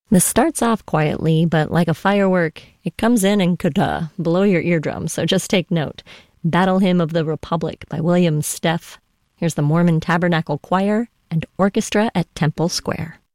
This starts off quietly, but like a firework, it comes in and could blow your eardrums, so just take note. Battle Hymn of the Republic by William Steff. Here's the Mormon Tabernacle Choir and Orchestra at Temple Square.